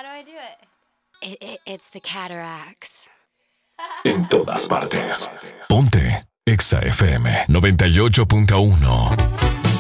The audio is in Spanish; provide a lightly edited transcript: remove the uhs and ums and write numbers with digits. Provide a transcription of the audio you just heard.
How do I do it? It's the cataracts. En todas partes. Ponte Exa FM 98.1.